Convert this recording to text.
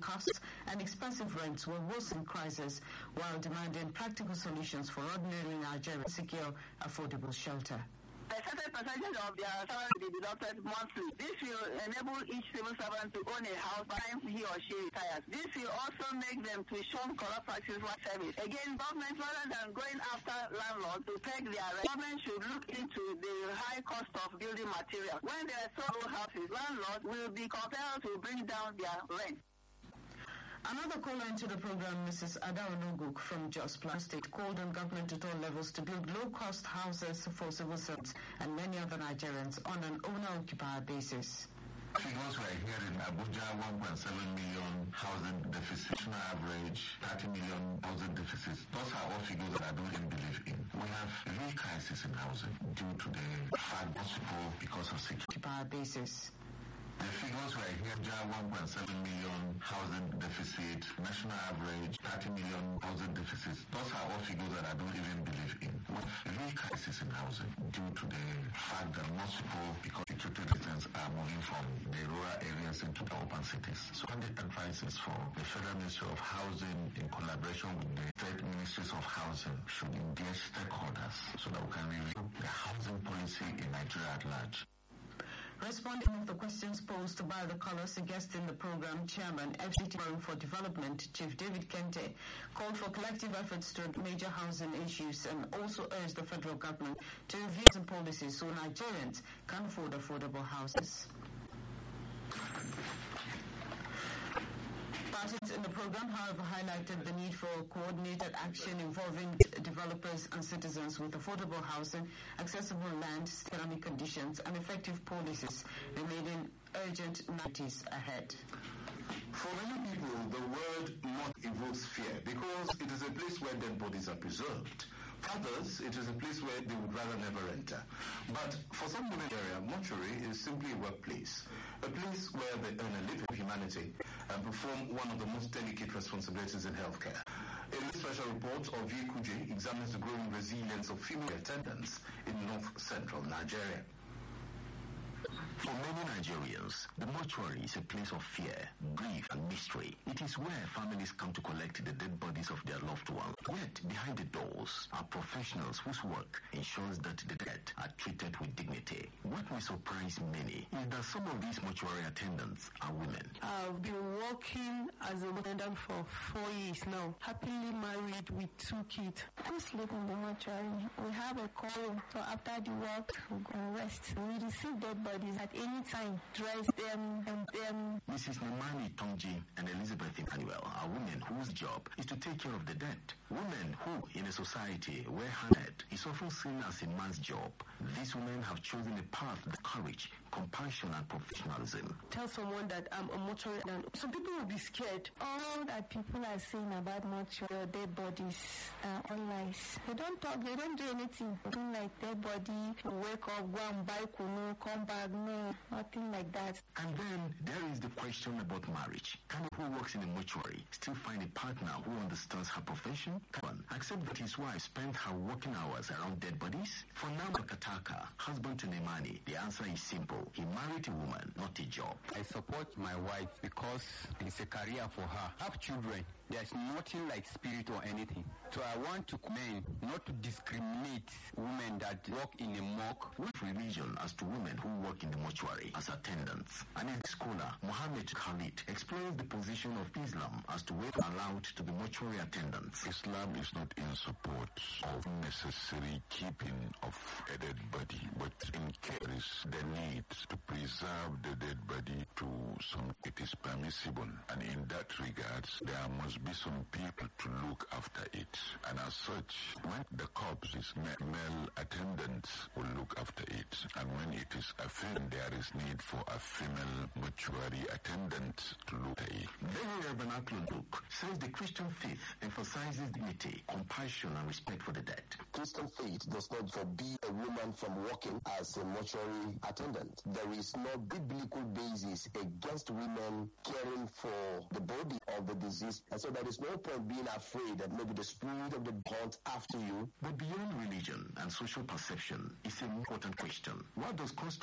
costs and expensive rents will worsen crisis while demanding practical solutions for ordinary Nigerians to secure affordable shelter. A certain percentage of their salary will be deducted monthly. This will enable each civil servant to own a house by the time he or she retires. This will also make them to shun corrupt practices while service. Again, government, rather than going after landlords to peg their rent, government should look into the high cost of building materials. When there are so low houses, landlords will be compelled to bring down their rent. Another caller into the program, Mrs. Ada Onoguk from Jos Plateau State, called on government at all levels to build low-cost houses for civil servants and many other Nigerians on an owner-occupier basis. Figures we're hearing: Abuja 1.7 million housing deficit, national average 30 million housing deficits. Those are all figures that I don't even believe in. We have a real crisis in housing due to the fact possible because of security. Occupier basis. The figures were here: 1.7 million housing deficit, national average 30 million housing deficits. Those are all figures that I don't even believe in. We have a real crisis in housing due to the fact that most people, because security reasons, are moving from the rural areas into the urban cities. So the advices for the Federal Ministry of Housing in collaboration with the state ministries of housing should engage stakeholders so that we can review the housing policy in Nigeria at large. Responding to the questions posed by the callers, a guest in the program, Chairman, FCT Forum for Development, Chief David Kente, called for collective efforts to major housing issues and also urged the federal government to review some policies so Nigerians can afford affordable houses. Parties in the program, however, highlighted the need for coordinated action involving developers and citizens with affordable housing, accessible land, economic conditions, and effective policies, remaining urgent notice ahead. For many people, the word morgue evokes fear because it is a place where dead bodies are preserved. For others, it is a place where they would rather never enter. But for some women in the area, mortuary is simply a workplace, a place where they earn a living of humanity and perform one of the most delicate responsibilities in healthcare. A special report of Yekuje examines the growing resilience of female attendants in north-central Nigeria. For many Nigerians, the mortuary is a place of fear, grief, and mystery. It is where families come to collect the dead bodies of their loved ones. Yet, behind the doors are professionals whose work ensures that the dead are treated with dignity. What will surprise many is that some of these mortuary attendants are women. I've been working as a attendant for 4 years now, happily married with 2 kids. We sleep in the mortuary. We have a call, so after the work, we go rest. We receive dead bodies at any time, dress them, and them. Mrs. Nemani Tongji and Elizabeth Emmanuel are women whose job is to take care of the dead. Women who, in a society where handed is often seen as a man's job, these women have chosen a path of courage, compassion, and professionalism. Tell someone that I'm a mortuary, and some people will be scared. All that people are saying about mortuary, dead bodies, all lies. They don't talk, they don't do anything. Nothing like dead body, wake up, go and buy kunu, come back, no, nothing like that. And then there is the question about marriage. Can who works in a mortuary still find a partner who understands her profession? One, accept that his wife spent her working hours around dead bodies? For Nama Kataka, husband to Nemani, the answer is simple. He married a woman, not a job. I support my wife because it's a career for her. Have children. There's nothing like spirit or anything. So I want to commend not to discriminate women that work in a morgue. With religion as to women who work in the mortuary as attendants. And in scholar, Mohammed Khalid explains the position of Islam as to where allowed to the mortuary attendants. Islam is not in support of necessary keeping of a dead body, but in case the need to preserve the dead body to some, it is permissible. And in that regard, there must be some people to look after it. And as such, when the corpse is male attendants will look after it. And when it is a female, there is need for a female mortuary attendant to look at it. Very vernacular book says the Christian faith emphasizes dignity, compassion, and respect for the dead. Christian faith does not forbid a woman from working as a mortuary attendant. There is no biblical basis against women caring for the body of the deceased. And so there is no point being afraid that maybe the spirit of the hunt after you. But beyond religion and social perception is an important question. What does constant